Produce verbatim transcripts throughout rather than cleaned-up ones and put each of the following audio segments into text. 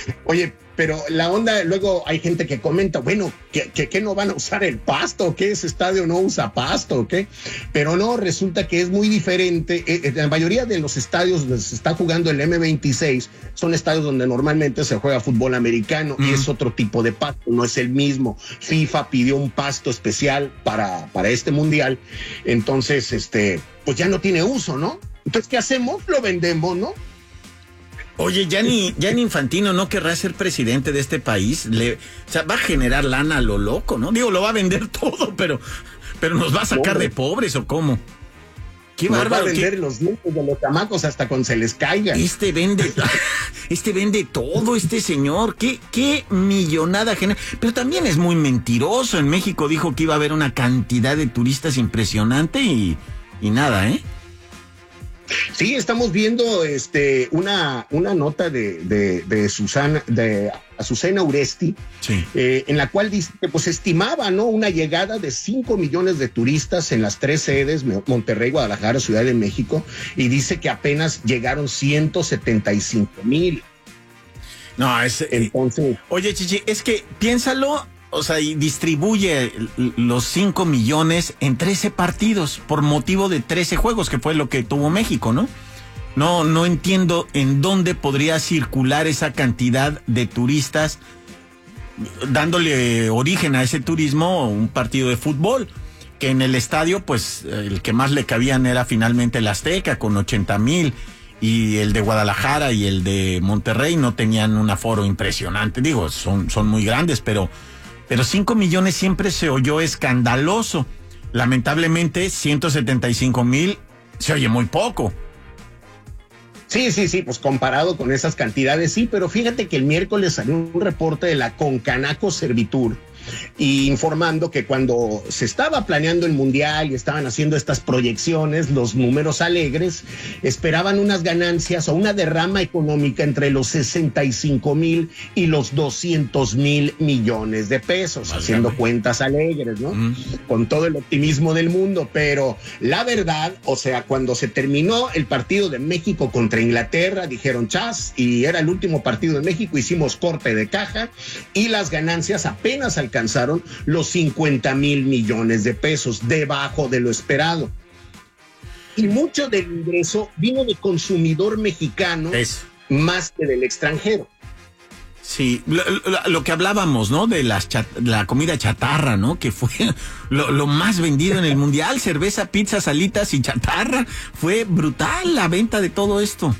Oye, pero la onda, luego hay gente que comenta, bueno, que, que, que no van a usar el pasto, que ese estadio no usa pasto, ¿qué? Pero no, resulta que es muy diferente. Eh, la mayoría de los estadios donde se está jugando el eme veintiséis son estadios donde normalmente se juega fútbol americano mm. y es otro tipo de pasto, no es el mismo. FIFA pidió un pasto especial para, para este mundial, entonces, este, pues ya no tiene uso, ¿no? Entonces, ¿qué hacemos? Lo vendemos, ¿no? Oye, ya ni, ya ni Infantino no querrá ser presidente de este país. Le, o sea, va a generar lana a lo loco, ¿no? Digo, lo va a vender todo, pero, pero nos va a sacar Hombre. de pobres, ¿o cómo? Qué nos bárbaro. Va a vender qué... los dientes de los chamacos hasta con se les caiga. Este vende, este vende todo, este señor. Qué, qué millonada genera. Pero también es muy mentiroso. En México dijo que iba a haber una cantidad de turistas impresionante y, y nada, ¿eh? Sí, estamos viendo este una, una nota de, de, de Susana, de Azucena Uresti, sí. eh, en la cual dice que pues estimaba, ¿no? Una llegada de cinco millones de turistas en las tres sedes, Monterrey, Guadalajara, Ciudad de México, y dice que apenas llegaron ciento setenta y cinco mil. No, es... Entonces... Oye, Chichi, es que piénsalo... O sea, y distribuye los cinco millones en trece partidos por motivo de trece juegos, que fue lo que tuvo México, ¿no? No, no entiendo en dónde podría circular esa cantidad de turistas dándole origen a ese turismo un partido de fútbol, que en el estadio, pues, el que más le cabían era finalmente el Azteca con ochenta mil, y el de Guadalajara y el de Monterrey no tenían un aforo impresionante. Digo, son, son muy grandes, pero... Pero cinco millones siempre se oyó escandaloso. Lamentablemente, ciento setenta y cinco mil se oye muy poco. Sí, sí, sí, pues comparado con esas cantidades, sí, pero fíjate que el miércoles salió un reporte de la Concanaco Servitur y informando que cuando se estaba planeando el mundial y estaban haciendo estas proyecciones, los números alegres esperaban unas ganancias o una derrama económica entre los sesenta y cinco mil y los doscientos mil millones de pesos, Válgame. haciendo cuentas alegres, ¿no? Mm. Con todo el optimismo del mundo, pero la verdad, o sea, cuando se terminó el partido de México contra Inglaterra, dijeron chas, y era el último partido de México, hicimos corte de caja y las ganancias apenas alcanzaron alcanzaron los cincuenta mil millones de pesos, debajo de lo esperado. Y mucho del ingreso vino de consumidor mexicano Eso. más que del extranjero. Sí, lo, lo, lo que hablábamos, ¿no? De las chat, la comida chatarra, ¿no? Que fue lo, lo más vendido en el mundial, cerveza, pizza, salitas y chatarra. Fue brutal la venta de todo esto.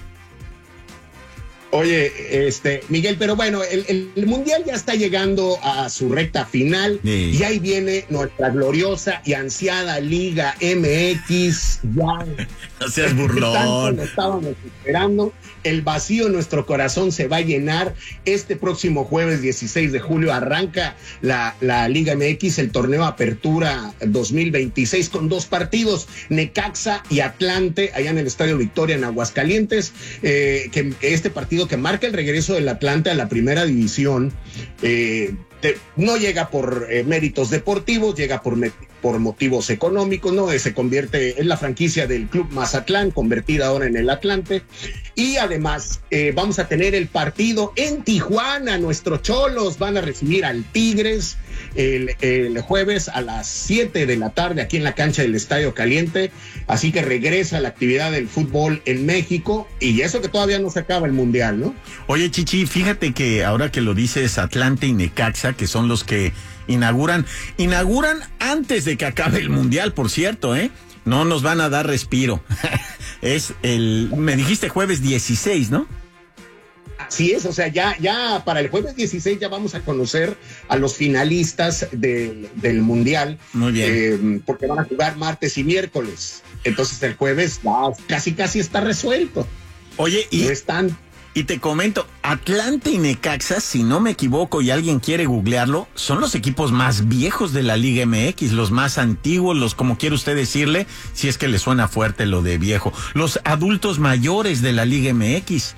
Oye, este, Miguel, pero bueno, el, el, el mundial ya está llegando a su recta final sí. y ahí viene nuestra gloriosa y ansiada Liga eme equis. Ya no seas burlón. Tanto lo estábamos esperando. El vacío en nuestro corazón se va a llenar. Este próximo jueves dieciséis de julio arranca la, la Liga eme equis, el torneo Apertura dos mil veintiséis, con dos partidos, Necaxa y Atlante, allá en el Estadio Victoria en Aguascalientes, eh, que este partido que marca el regreso del Atlante a la primera división, eh, te, no llega por eh, méritos deportivos, llega por, por motivos económicos, ¿no? Eh, se convierte en la franquicia del Club Mazatlán, convertida ahora en el Atlante, y además eh, vamos a tener el partido en Tijuana. Nuestros Cholos van a recibir al Tigres el, el jueves a las siete de la tarde aquí en la cancha del Estadio Caliente, así que regresa la actividad del fútbol en México, y eso que todavía no se acaba el mundial, ¿no? Oye, Chichi, fíjate que ahora que lo dices, Atlante y Necaxa, que son los que inauguran, inauguran antes de que acabe el mundial, por cierto, ¿eh? No nos van a dar respiro. Es el, me dijiste jueves dieciséis, ¿no? Así es, o sea, ya, ya para el jueves dieciséis ya vamos a conocer a los finalistas del, del mundial. Muy bien. Eh, porque van a jugar martes y miércoles. Entonces el jueves ya casi, casi está resuelto. Oye, y... No están... Y te comento, Atlante y Necaxa, si no me equivoco y alguien quiere googlearlo, son los equipos más viejos de la Liga eme equis, los más antiguos, los como quiere usted decirle, si es que le suena fuerte lo de viejo, los adultos mayores de la Liga eme equis.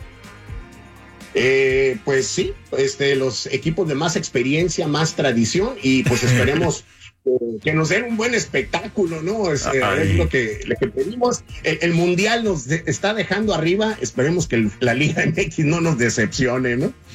Eh, pues sí, este, los equipos de más experiencia, más tradición, y pues esperemos que nos den un buen espectáculo, ¿no? Es, es lo que, lo que pedimos. El, el mundial nos de, está dejando arriba. Esperemos que el, la Liga eme equis no nos decepcione, ¿no?